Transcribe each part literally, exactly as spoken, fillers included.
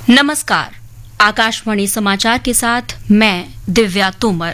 नमस्कार, आकाशवाणी समाचार के साथ मैं दिव्या तोमर।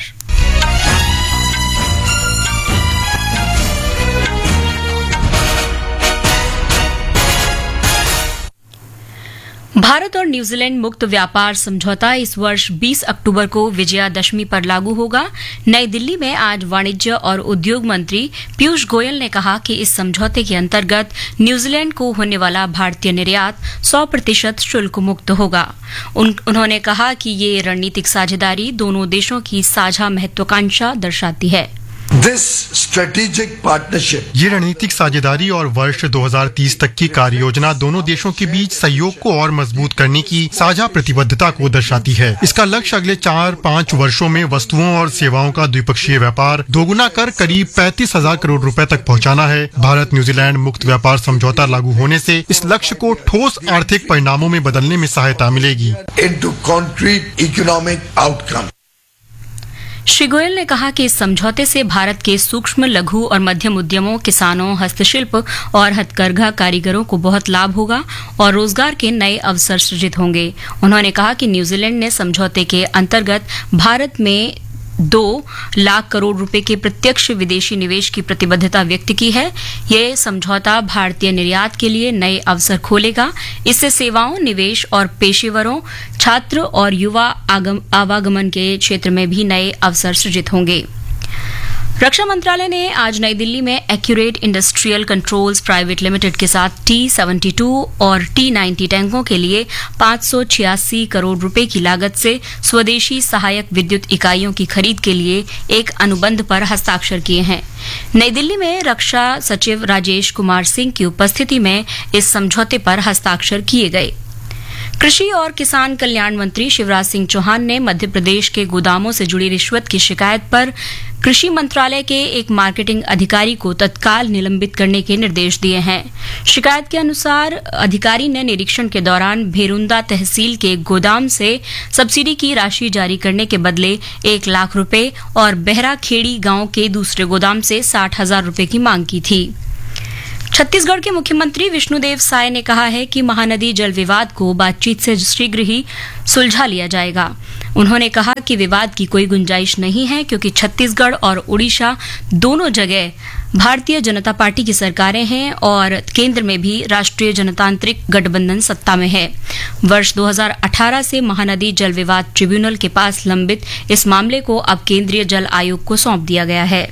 भारत और न्यूजीलैंड मुक्त व्यापार समझौता इस वर्ष बीस अक्टूबर को विजयादशमी पर लागू होगा। नई दिल्ली में आज वाणिज्य और उद्योग मंत्री पीयूष गोयल ने कहा कि इस समझौते के अंतर्गत न्यूजीलैंड को होने वाला भारतीय निर्यात सौ प्रतिशत शुल्क मुक्त होगा। उन, उन्होंने कहा कि ये रणनीतिक साझेदारी दोनों देशों की साझा महत्वाकांक्षा दर्शाती है। This strategic partnership, ये रणनीतिक साझेदारी और वर्ष दो हज़ार तीस तक की कार्य योजना दोनों देशों के बीच सहयोग को और मजबूत करने की साझा प्रतिबद्धता को दर्शाती है। इसका लक्ष्य अगले चार पाँच वर्षों में वस्तुओं और सेवाओं का द्विपक्षीय व्यापार दोगुना कर करीब पैंतीस हजार करोड़ रुपए तक पहुंचाना है। भारत न्यूजीलैंड मुक्त व्यापार समझौता लागू होने से इस लक्ष्य को ठोस आर्थिक परिणामों में बदलने में सहायता मिलेगी। into concrete economic outcome. Shri Goyal ने कहा कि इस समझौते से भारत के सूक्ष्म, लघु और मध्यम उद्यमों, किसानों, हस्तशिल्प और हथकरघा कारीगरों को बहुत लाभ होगा और रोजगार के नए अवसर सृजित होंगे। उन्होंने कहा कि न्यूजीलैंड ने समझौते के अंतर्गत भारत में दो लाख करोड़ रुपए के प्रत्यक्ष विदेशी निवेश की प्रतिबद्धता व्यक्त की है। यह समझौता भारतीय निर्यात के लिए नए अवसर खोलेगा। इससे सेवाओं, निवेश और पेशेवरों, छात्र और युवा आवागमन के क्षेत्र में भी नए अवसर सृजित होंगे। रक्षा मंत्रालय ने आज नई दिल्ली में accurate industrial controls private limited के साथ टी सेवेंटी टू और टी नाइंटी टैंकों के लिए पाँच सौ छियासी करोड़ रुपए की लागत से स्वदेशी सहायक विद्युत इकाइयों की खरीद के लिए एक अनुबंध पर हस्ताक्षर किए हैं। नई दिल्ली में रक्षा सचिव राजेश कुमार सिंह की उपस्थिति में इस समझौते पर हस्ताक्षर किए गए। कृषि और किसान कल्याण मंत्री शिवराज सिंह चौहान ने मध्य प्रदेश के गोदामों से जुड़ी रिश्वत की शिकायत पर कृषि मंत्रालय के एक मार्केटिंग अधिकारी को तत्काल निलंबित करने के निर्देश दिए हैं। शिकायत के अनुसार अधिकारी ने निरीक्षण के दौरान भेरुंदा तहसील के गोदाम से सब्सिडी की राशि जारी करने के बदले एक लाख रुपए और बेहरा खेड़ी गांव के दूसरे गोदाम से साठ हजार रुपए की मांग की थी। छत्तीसगढ़ के मुख्यमंत्री विष्णुदेव साय ने कहा है कि महानदी जल विवाद को बातचीत से शीघ्र ही सुलझा लिया जाएगा। उन्होंने कहा कि विवाद की कोई गुंजाइश नहीं है क्योंकि छत्तीसगढ़ और उड़ीसा दोनों जगह भारतीय जनता पार्टी की सरकारें हैं और केंद्र में भी राष्ट्रीय जनतांत्रिक गठबंधन सत्ता में है। वर्ष दो हज़ार अठारह से महानदी जल विवाद ट्रिब्यूनल के पास लंबित इस मामले को अब केंद्रीय जल आयोग को सौंप दिया गया है।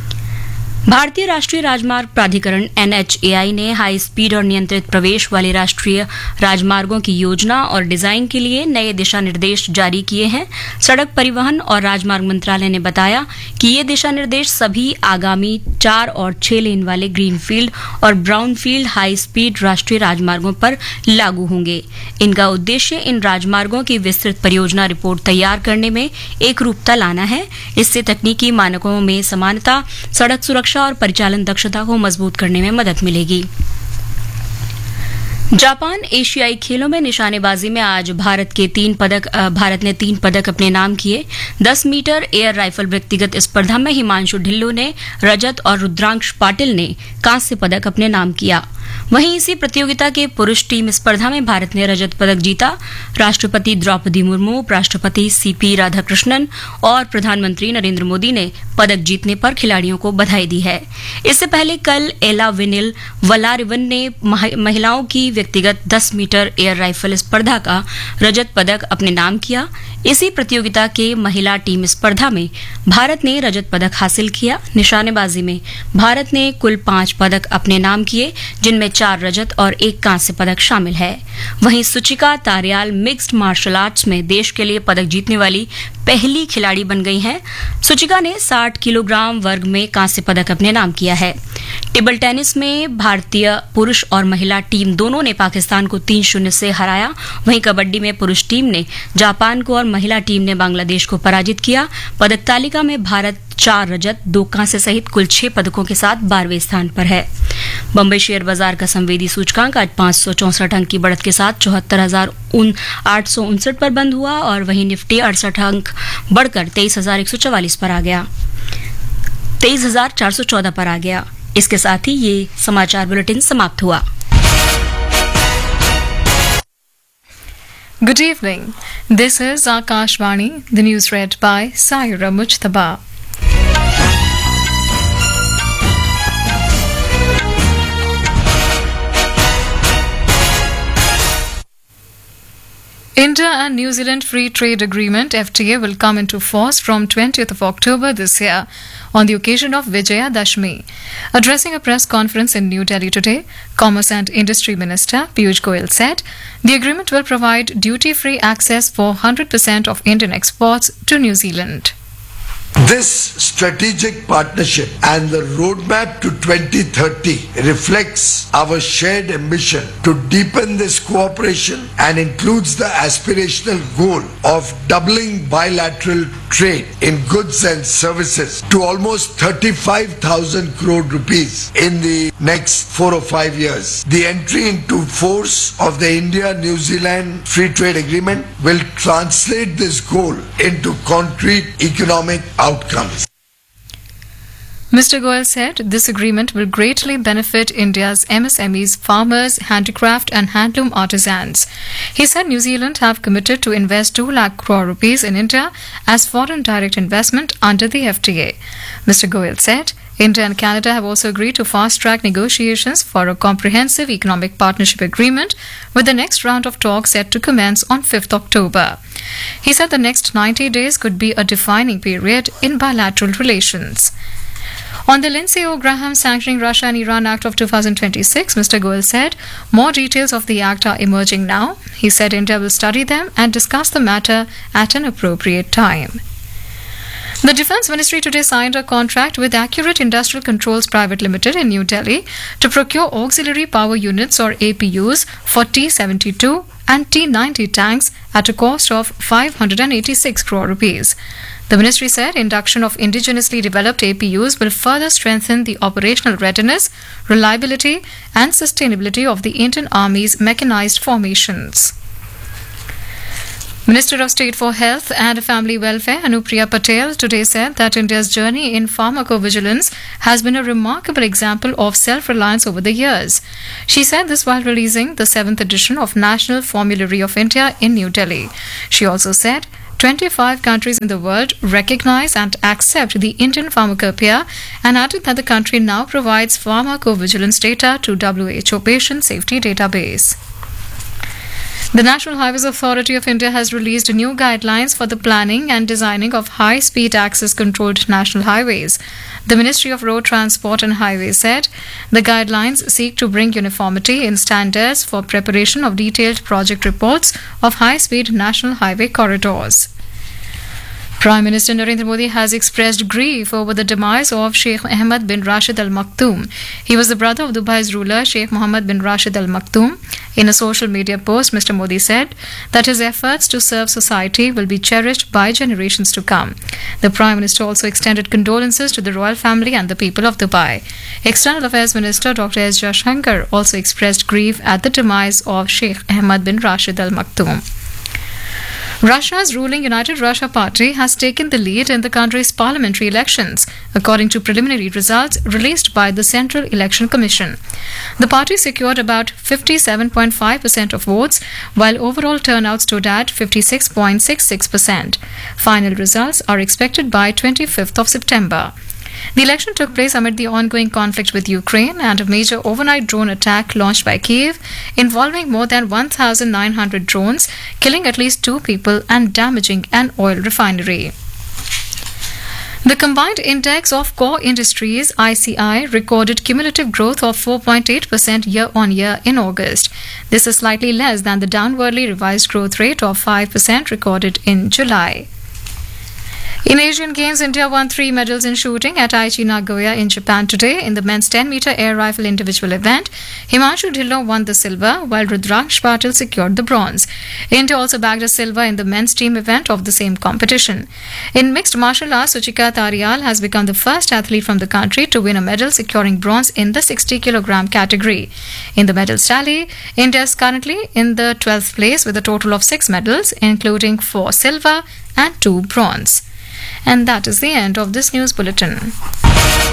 भारतीय राष्ट्रीय राजमार्ग प्राधिकरण एन एच ए आई ने हाई स्पीड और नियंत्रित प्रवेश वाले राष्ट्रीय राजमार्गों की योजना और डिजाइन के लिए नए दिशा निर्देश जारी किए हैं। सड़क परिवहन और राजमार्ग मंत्रालय ने बताया कि ये दिशा निर्देश सभी आगामी चार और छह लेन वाले ग्रीनफील्ड और ब्राउनफील्ड हाई स्पीड राष्ट्रीय राजमार्गों पर लागू होंगे। इनका उद्देश्य इन राजमार्गों की विस्तृत परियोजना रिपोर्ट तैयार करने में एक रूपता लाना है। इससे तकनीकी मानकों में समानता, सड़क सुरक्षा और परिचालन दक्षता को मजबूत करने में मदद मिलेगी। जापान एशियाई खेलों में निशानेबाजी में आज भारत के तीन पदक भारत ने तीन पदक अपने नाम किए। दस मीटर एयर राइफल व्यक्तिगत स्पर्धा में हिमांशु ढिल्लो ने रजत और रुद्रांश पाटिल ने कांस्य पदक अपने नाम किया। वहीं इसी प्रतियोगिता के पुरुष टीम स्पर्धा में भारत ने रजत पदक जीता। राष्ट्रपति द्रौपदी मुर्मू, उपराष्ट्रपति सी पी राधाकृष्णन और प्रधानमंत्री नरेंद्र मोदी ने पदक जीतने पर खिलाड़ियों को बधाई दी है। इससे पहले कल एला विनिल वलारिवन ने महिलाओं की व्यक्तिगत दस मीटर एयर राइफल स्पर्धा का रजत पदक अपने नाम किया। इसी प्रतियोगिता के महिला टीम स्पर्धा में भारत ने रजत पदक हासिल किया। निशानेबाजी में भारत ने कुल पांच पदक अपने नाम किए, जिनमें चार रजत और एक कांस्य पदक शामिल है। वहीं सुचिका तारियाल मिक्स्ड मार्शल आर्ट्स में देश के लिए पदक जीतने वाली पहली खिलाड़ी बन गई हैं। सुचिका ने साठ किलोग्राम वर्ग में कांस्य पदक अपने नाम किया है। टेबल टेनिस में भारतीय पुरुष और महिला टीम दोनों ने पाकिस्तान को तीन शून्य से हराया। वहीं कबड्डी में पुरुष टीम ने जापान को और महिला टीम ने बांग्लादेश को पराजित किया। पदक तालिका में भारत चार रजत, दो कांस्य सहित कुल छह पदकों के साथ बारहवें स्थान पर है। बम्बई शेयर बाजार का संवेदी सूचकांक आज पांच सौ चौसठ अंक की बढ़त के साथ चौहत्तर हजार आठ सौ उनसठ पर बंद हुआ और वहीं निफ्टी अड़सठ अंक बढ़कर तेईस हजार एक सौ चवालीस पर आ गया तेईस हजार चार सौ चौदह पर आ गया। इसके साथ ही ये समाचार बुलेटिन समाप्त हुआ। Good evening. This is Akashvani, the news read by Saira Mujtaba. India and New Zealand Free Trade Agreement F T A will come into force from twentieth of October this year on the occasion of Vijaya Dashmi. Addressing a press conference in New Delhi today, Commerce and Industry Minister Piyush Goyal said the agreement will provide duty-free access for one hundred percent of Indian exports to New Zealand. This strategic partnership and the roadmap to twenty thirty reflects our shared ambition to deepen this cooperation and includes the aspirational goal of doubling bilateral trade in goods and services to almost thirty-five thousand crore rupees in the next four or five years. The entry into force of the India-New Zealand Free Trade Agreement will translate this goal into concrete economic outcomes. Mister Goyal said this agreement will greatly benefit India's M S M Es, farmers, handicraft and handloom artisans. He said New Zealand have committed to invest two lakh crore rupees in India as foreign direct investment under the F T A. Mister Goyal said India and Canada have also agreed to fast-track negotiations for a comprehensive economic partnership agreement, with the next round of talks set to commence on fifth of October. He said the next ninety days could be a defining period in bilateral relations. On the Lindsey O. Graham Sanctioning Russia and Iran Act of two thousand twenty-six, Mister Goyal said more details of the act are emerging now. He said India will study them and discuss the matter at an appropriate time. The Defence Ministry today signed a contract with Accurate Industrial Controls Private Limited in New Delhi to procure auxiliary power units or A P Us for T seventy-two and T ninety tanks at a cost of five hundred eighty-six crore rupees. The ministry said induction of indigenously developed A P Us will further strengthen the operational readiness, reliability and sustainability of the Indian Army's mechanized formations. Minister of State for Health and Family Welfare Anupriya Patel today said that India's journey in pharmacovigilance has been a remarkable example of self-reliance over the years. She said this while releasing the seventh edition of National Formulary of India in New Delhi. She also said twenty-five countries in the world recognize and accept the Indian pharmacopoeia and added that the country now provides pharmacovigilance data to W H O Patient Safety Database. The National Highways Authority of India has released new guidelines for the planning and designing of high-speed access-controlled national highways. The Ministry of Road Transport and Highways said the guidelines seek to bring uniformity in standards for preparation of detailed project reports of high-speed national highway corridors. Prime Minister Narendra Modi has expressed grief over the demise of Sheikh Ahmed bin Rashid Al Maktoum. He was the brother of Dubai's ruler Sheikh Mohammed bin Rashid Al Maktoum. In a social media post, Mister Modi said that his efforts to serve society will be cherished by generations to come. The Prime Minister also extended condolences to the royal family and the people of Dubai. External Affairs Minister Doctor S. Jaishankar also expressed grief at the demise of Sheikh Ahmed bin Rashid Al Maktoum. Russia's ruling United Russia Party has taken the lead in the country's parliamentary elections, according to preliminary results released by the Central Election Commission. The party secured about fifty-seven point five percent of votes, while overall turnout stood at fifty-six point six six percent. Final results are expected by twenty-fifth of September. The election took place amid the ongoing conflict with Ukraine and a major overnight drone attack launched by Kiev, involving more than one thousand nine hundred drones, killing at least two people and damaging an oil refinery. The combined index of core industries I C I recorded cumulative growth of four point eight percent year-on-year in August. This is slightly less than the downwardly revised growth rate of five percent recorded in July. In Asian Games, India won three medals in shooting at Aichi Nagoya in Japan today. In the men's ten meter air rifle individual event, Himanshu Dhillon won the silver, while Rudraksh Patil secured the bronze. India also bagged a silver in the men's team event of the same competition. In mixed martial arts, Suchika Tarial has become the first athlete from the country to win a medal, securing bronze in the sixty kilogram category. In the medals tally, India is currently in the twelfth place with a total of six medals, including four silver and two bronze. And that is the end of this news bulletin.